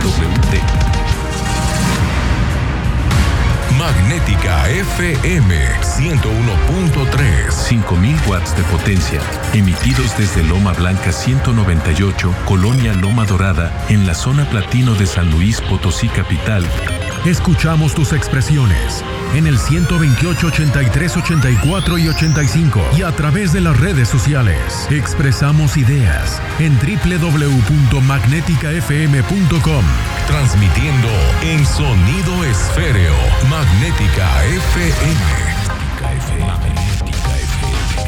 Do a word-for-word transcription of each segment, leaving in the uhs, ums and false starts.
W T. Magnética F M ciento uno punto tres. cinco mil watts de potencia, emitidos desde Loma Blanca ciento noventa y ocho, Colonia Loma Dorada, en la zona platino de San Luis Potosí capital. Escuchamos tus expresiones en el ciento veintiocho, ochenta y tres, ochenta y cuatro y ochenta y cinco y a través de las redes sociales. Expresamos ideas en doble u doble u doble u punto magnética f m punto com. Transmitiendo en sonido esféreo. Magnética F M. Magnética F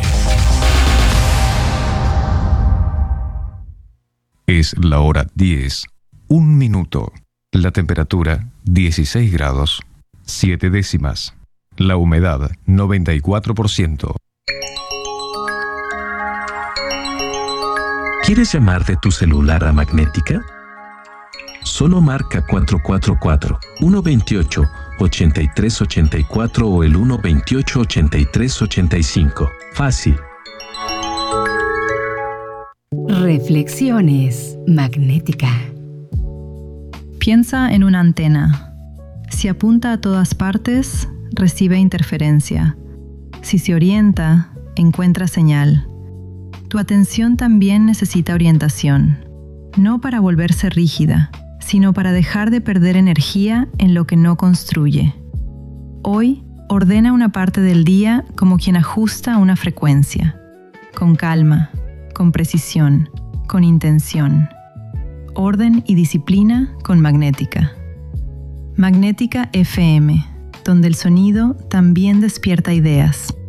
M. Es la hora diez, un minuto. La temperatura dieciséis grados, siete décimas. La humedad noventa y cuatro por ciento. ¿Quieres llamar de tu celular a Magnética? Solo marca cuatro cuatro cuatro, uno dos ocho, ocho tres ocho cuatro o el uno dos ocho, ocho tres ocho cinco. Fácil. Reflexiones Magnética. Piensa en una antena. Si apunta a todas partes, recibe interferencia. Si se orienta, encuentra señal. Tu atención también necesita orientación, no para volverse rígida, sino para dejar de perder energía en lo que no construye. Hoy, ordena una parte del día como quien ajusta una frecuencia, con calma, con precisión, con intención. Orden y disciplina con Magnética. Magnética F M, donde el sonido también despierta ideas.